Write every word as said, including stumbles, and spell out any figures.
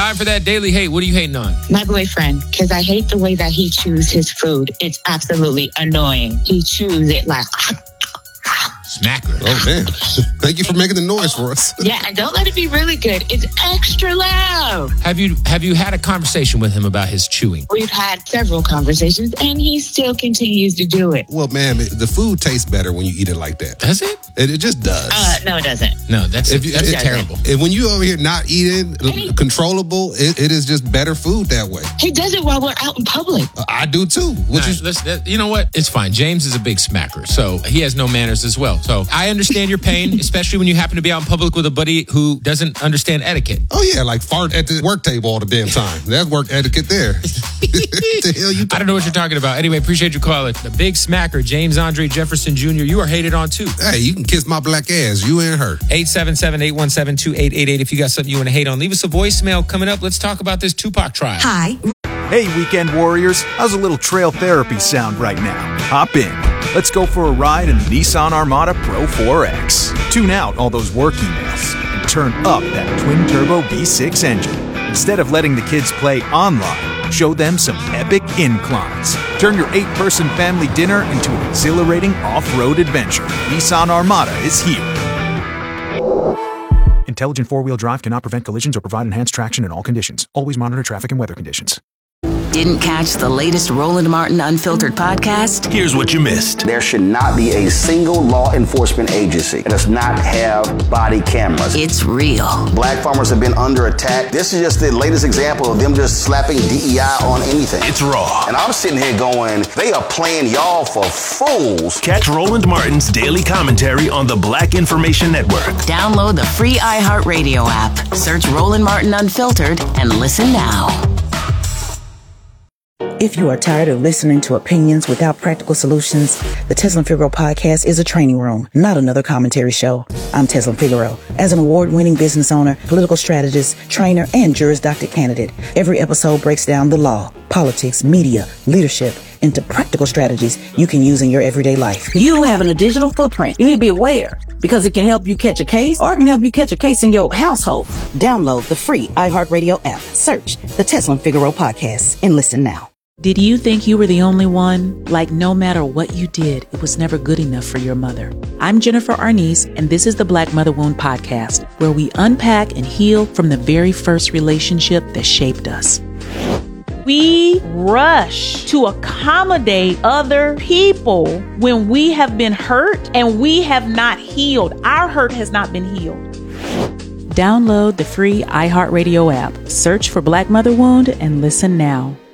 Time for that daily hate. What are you hating on? My boyfriend, because I hate the way that he chews his food. It's absolutely annoying. He chews it like... Smacker. Oh, man. Thank you for making the noise for us. Yeah, and don't let it be really good. It's extra loud. Have you have you had a conversation with him about his chewing? We've had several conversations, and he still continues to do it. Well, man, the food tastes better when you eat it like that. Does it? It, it just does. Uh, no, it doesn't. No, that's, if you, that's it, terrible. And when you over here not eating, he, controllable, it, it is just better food that way. He does it while we're out in public. Uh, I do too. Which nah, is, listen, you know what? It's fine. James is a big smacker, so he has no manners as well. So I understand your pain, especially when you happen to be out in public with a buddy who doesn't understand etiquette. Oh, yeah, like fart at the work table all the damn time. That's work etiquette there. The hell you I don't know what you're talking about. Anyway, appreciate your call. The big smacker, James Andre Jefferson Junior You are hated on too. Hey, you can kiss my black ass. You and her. eight seven seven, eight one seven, two eight eight eight. If you got something you want to hate on, leave us a voicemail. Coming up, let's talk about this Tupac trial. Hi. Hey, weekend warriors. How's a little trail therapy sound right now? Hop in. Let's go for a ride in the Nissan Armada Pro four X. Tune out all those work emails and turn up that twin-turbo V six engine. Instead of letting the kids play online, show them some epic inclines. Turn your eight-person family dinner into an exhilarating off-road adventure. Nissan Armada is here. Intelligent four-wheel drive cannot prevent collisions or provide enhanced traction in all conditions. Always monitor traffic and weather conditions. Didn't catch the latest Roland Martin Unfiltered podcast? Here's what you missed. There should not be a single law enforcement agency that does not have body cameras. It's real. Black farmers have been under attack. This is just the latest example of them just slapping D E I on anything. It's raw. And I'm sitting here going, they are playing y'all for fools. Catch Roland Martin's daily commentary on the Black Information Network. Download the free iHeartRadio app. Search Roland Martin Unfiltered and listen now. If you are tired of listening to opinions without practical solutions, the Tezlyn Figaro podcast is a training room, not another commentary show. I'm Tezlyn Figaro. As an award-winning business owner, political strategist, trainer, and Juris Doctor candidate, every episode breaks down the law, politics, media, leadership, into practical strategies you can use in your everyday life. You having a digital footprint. You need to be aware because it can help you catch a case or it can help you catch a case in your household. Download the free iHeartRadio app. Search the Tezlyn Figaro podcast and listen now. Did you think you were the only one? Like no matter what you did, it was never good enough for your mother. I'm Jennifer Arnice, and this is the Black Mother Wound Podcast, where we unpack and heal from the very first relationship that shaped us. We rush to accommodate other people when we have been hurt and we have not healed. Our hurt has not been healed. Download the free iHeartRadio app. Search for Black Mother Wound and listen now.